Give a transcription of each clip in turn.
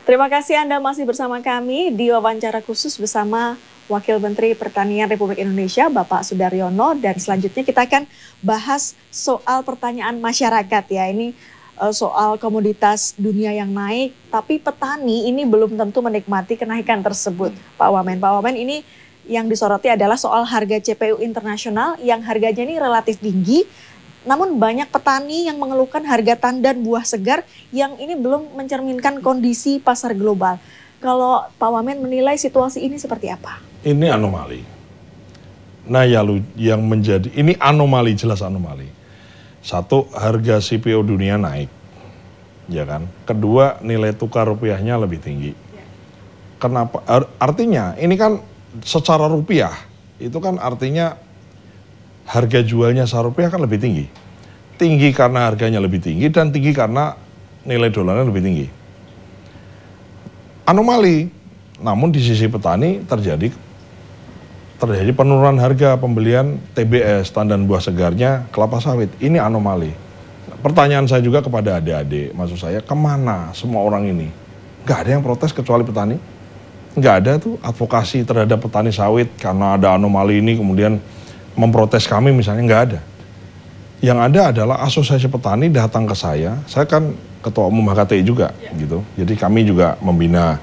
Terima kasih Anda masih bersama kami di wawancara khusus bersama Wakil Menteri Pertanian Republik Indonesia, Bapak Sudaryono. Dan selanjutnya kita akan bahas soal pertanyaan masyarakat ya. Ini soal komoditas dunia yang naik, tapi petani ini belum tentu menikmati kenaikan tersebut. Pak Wamen, ini yang disoroti adalah soal harga CPO internasional yang harganya ini relatif tinggi. Namun banyak petani yang mengeluhkan harga tandan buah segar yang ini belum mencerminkan kondisi pasar global. Kalau Pak Wamen menilai situasi ini seperti apa? Ini anomali. Nah yang menjadi, ini anomali, jelas anomali. Satu, harga CPO dunia naik, ya kan. Kedua, nilai tukar rupiahnya lebih tinggi. Kenapa? Artinya ini kan secara rupiah, itu kan artinya harga jualnya secara rupiah kan lebih tinggi. Tinggi karena harganya lebih tinggi dan tinggi karena nilai dolarnya lebih tinggi. Anomali. Namun di sisi petani terjadi penurunan harga pembelian TBS, tandan buah segarnya kelapa sawit. Ini anomali. Pertanyaan saya juga kepada adik-adik, maksud saya kemana semua orang ini? Gak ada yang protes kecuali petani. Gak ada tuh advokasi terhadap petani sawit karena ada anomali ini kemudian memprotes kami misalnya, nggak ada. Yang ada adalah asosiasi petani datang ke saya kan ketua umum HKTI juga gitu. Jadi kami juga membina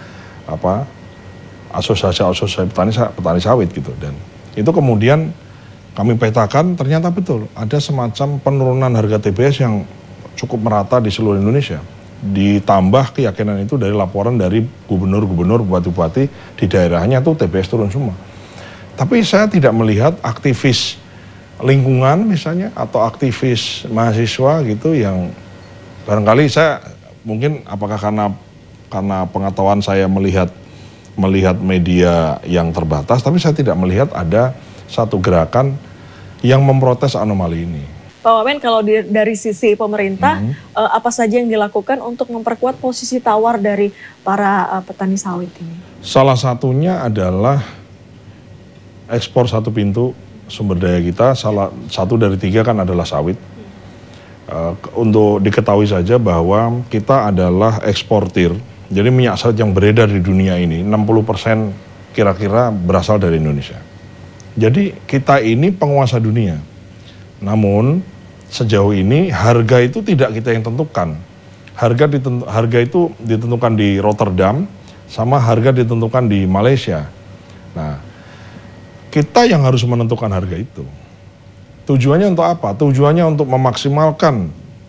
asosiasi petani sawit gitu, dan itu kemudian kami petakan ternyata betul ada semacam penurunan harga TBS yang cukup merata di seluruh Indonesia. Ditambah keyakinan itu dari laporan dari gubernur-gubernur, bupati-bupati di daerahnya tuh TBS turun semua. Tapi saya tidak melihat aktivis lingkungan misalnya atau aktivis mahasiswa gitu yang barangkali saya mungkin apakah karena pengetahuan saya melihat media yang terbatas, tapi saya tidak melihat ada satu gerakan yang memprotes anomali ini. Pak Wamen, kalau dari sisi pemerintah, apa saja yang dilakukan untuk memperkuat posisi tawar dari para petani sawit ini? Salah satunya adalah ekspor satu pintu sumber daya kita, satu dari tiga kan adalah sawit. Untuk diketahui saja bahwa kita adalah eksportir, jadi minyak sawit yang beredar di dunia ini 60% kira-kira berasal dari Indonesia. Jadi kita ini penguasa dunia. Namun sejauh ini harga itu tidak kita yang tentukan. Harga itu ditentukan di Rotterdam, sama harga ditentukan di Malaysia. Nah, kita yang harus menentukan harga itu. Tujuannya untuk apa? Tujuannya untuk memaksimalkan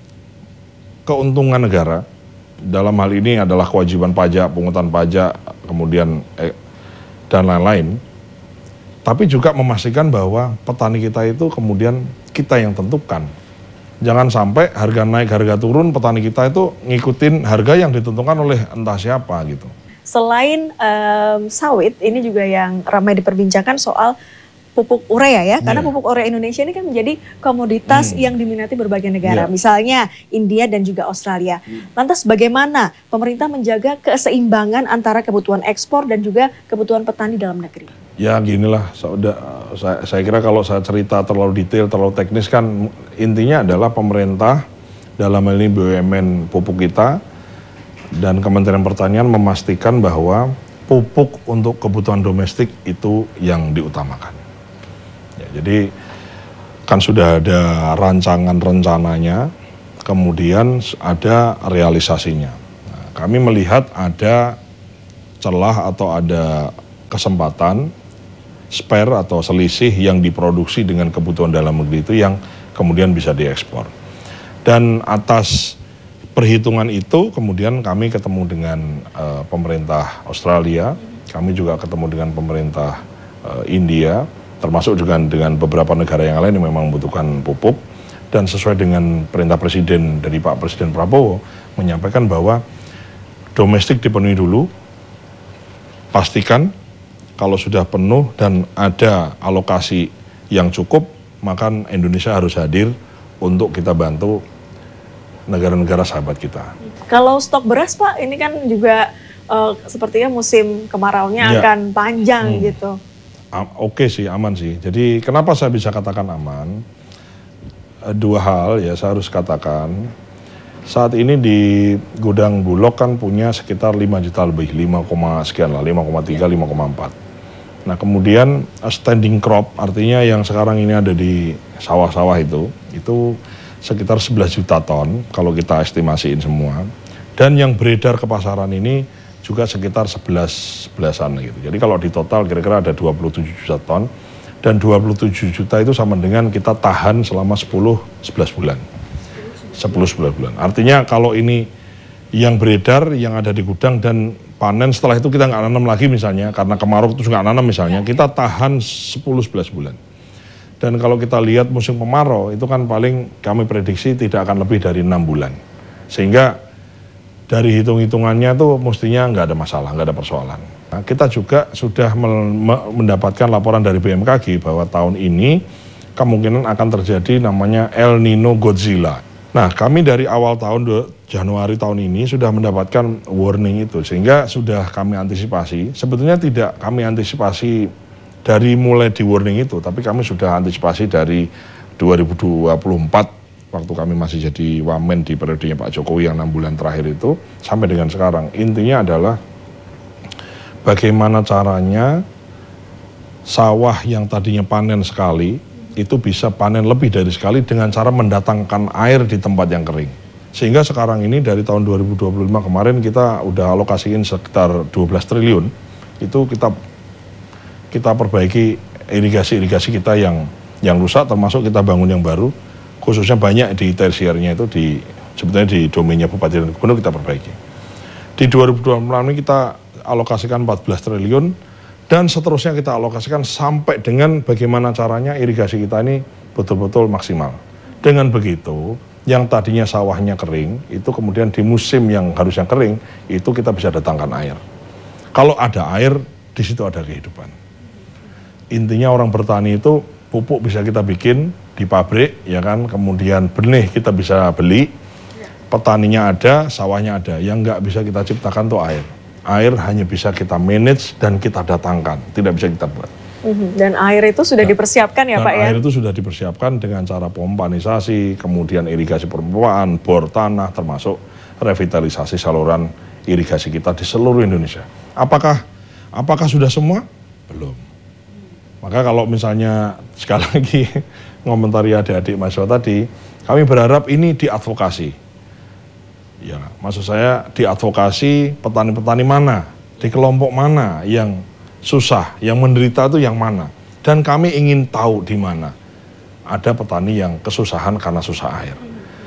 keuntungan negara. Dalam hal ini adalah kewajiban pajak, pungutan pajak, kemudian dan lain-lain. Tapi juga memastikan bahwa petani kita itu kemudian kita yang tentukan. Jangan sampai harga naik, harga turun, petani kita itu ngikutin harga yang ditentukan oleh entah siapa gitu. Selain sawit, ini juga yang ramai diperbincangkan soal pupuk urea ya, karena pupuk urea Indonesia ini kan menjadi komoditas yang diminati berbagai negara, misalnya India dan juga Australia. Lantas bagaimana pemerintah menjaga keseimbangan antara kebutuhan ekspor dan juga kebutuhan petani dalam negeri? Ya ginilah, saya kira kalau saya cerita terlalu detail, terlalu teknis kan intinya adalah pemerintah dalam hal ini BUMN pupuk kita dan Kementerian Pertanian memastikan bahwa pupuk untuk kebutuhan domestik itu yang diutamakan. Ya, jadi kan sudah ada rancangan rencananya, kemudian ada realisasinya. Nah, kami melihat ada celah atau ada kesempatan spare atau selisih yang diproduksi dengan kebutuhan dalam negeri itu yang kemudian bisa diekspor. Dan atas perhitungan itu kemudian kami ketemu dengan pemerintah Australia, kami juga ketemu dengan pemerintah India, termasuk juga dengan beberapa negara yang lain yang memang membutuhkan pupuk, dan sesuai dengan perintah Presiden dari Pak Presiden Prabowo menyampaikan bahwa domestik dipenuhi dulu, pastikan kalau sudah penuh dan ada alokasi yang cukup, maka Indonesia harus hadir untuk kita bantu negara-negara sahabat kita. Kalau stok beras Pak, ini kan juga sepertinya musim kemaraunya akan panjang gitu. Oke sih, aman sih. Jadi kenapa saya bisa katakan aman? Dua hal ya saya harus katakan. Saat ini di gudang Bulog kan punya sekitar 5 juta lebih, 5, sekian lah, 5,3, 5,4. Nah kemudian standing crop, artinya yang sekarang ini ada di sawah-sawah itu sekitar 11 juta ton kalau kita estimasiin semua. Dan yang beredar ke pasaran ini juga sekitar 11-an gitu. Jadi kalau di total kira-kira ada 27 juta ton. Dan 27 juta itu sama dengan kita tahan selama 10-11 bulan. 10-11 bulan. Artinya kalau ini yang beredar, yang ada di gudang dan panen setelah itu kita nggak nanam lagi misalnya, karena kemarau itu nggak nanam misalnya, kita tahan 10-11 bulan. Dan kalau kita lihat musim kemarau itu kan paling kami prediksi tidak akan lebih dari 6 bulan. Sehingga dari hitung-hitungannya tuh mestinya nggak ada masalah, nggak ada persoalan. Nah, kita juga sudah mendapatkan laporan dari BMKG bahwa tahun ini kemungkinan akan terjadi namanya El Nino Godzilla. Nah, kami dari awal tahun Januari tahun ini sudah mendapatkan warning itu, sehingga sudah kami antisipasi. Sebetulnya tidak kami antisipasi dari mulai di warning itu, tapi kami sudah antisipasi dari 2024, waktu kami masih jadi wamen di periodenya Pak Jokowi yang 6 bulan terakhir itu, sampai dengan sekarang. Intinya adalah bagaimana caranya sawah yang tadinya panen sekali, itu bisa panen lebih dari sekali dengan cara mendatangkan air di tempat yang kering. Sehingga sekarang ini dari tahun 2025 kemarin kita udah alokasiin sekitar 12 triliun. Itu kita perbaiki irigasi-irigasi kita yang rusak, termasuk kita bangun yang baru. Khususnya banyak di tersiernya itu sebetulnya di domainnya Bupati dan Gubernur kita perbaiki. Di 2026 ini kita alokasikan 14 triliun. Dan seterusnya kita alokasikan sampai dengan bagaimana caranya irigasi kita ini betul-betul maksimal. Dengan begitu, yang tadinya sawahnya kering, itu kemudian di musim yang harusnya kering, itu kita bisa datangkan air. Kalau ada air, di situ ada kehidupan. Intinya orang bertani itu, pupuk bisa kita bikin di pabrik, ya kan, kemudian benih kita bisa beli, petaninya ada, sawahnya ada, yang nggak bisa kita ciptakan tuh air. Air hanya bisa kita manage dan kita datangkan, tidak bisa kita buat. Dan air itu sudah dipersiapkan ya Pak ya? Air itu sudah dipersiapkan dengan cara pompanisasi, kemudian irigasi permukaan, bor tanah, termasuk revitalisasi saluran irigasi kita di seluruh Indonesia. Apakah sudah semua? Belum. Maka kalau misalnya sekali lagi ngomentari adik-adik mahasiswa tadi, kami berharap ini diadvokasi. Ya, maksud saya diadvokasi petani-petani mana, di kelompok mana yang susah, yang menderita itu yang mana. Dan kami ingin tahu di mana ada petani yang kesusahan karena susah air.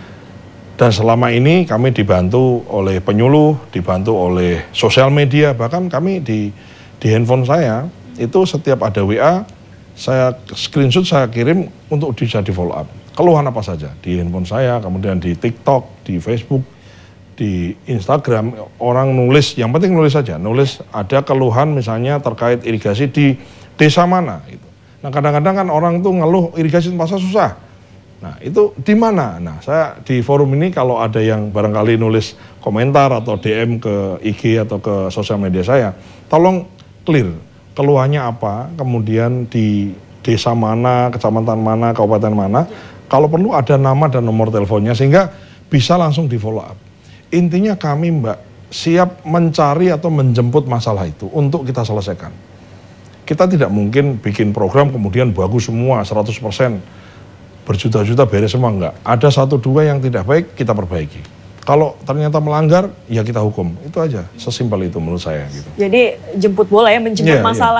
Dan selama ini kami dibantu oleh penyuluh, dibantu oleh sosial media, bahkan kami di handphone saya, itu setiap ada WA, saya screenshot, saya kirim untuk bisa di follow up. Keluhan apa saja, di handphone saya, kemudian di TikTok, di Facebook, di Instagram, orang nulis, yang penting nulis saja, nulis ada keluhan misalnya terkait irigasi di desa mana gitu. Nah kadang-kadang kan orang tuh ngeluh irigasi masa susah. Nah itu di mana? Nah saya di forum ini kalau ada yang barangkali nulis komentar atau DM ke IG atau ke sosial media saya, tolong clear keluhannya apa, kemudian di desa mana, kecamatan mana, kabupaten mana, kalau perlu ada nama dan nomor teleponnya sehingga bisa langsung di follow up. Intinya kami Mbak siap mencari atau menjemput masalah itu untuk kita selesaikan. Kita tidak mungkin bikin program kemudian bagus semua 100%, berjuta-juta beres semua, enggak. Ada 1-2 yang tidak baik kita perbaiki. Kalau ternyata melanggar ya kita hukum, itu aja, sesimpel itu menurut saya gitu. Jadi jemput bola ya, menjemput masalah.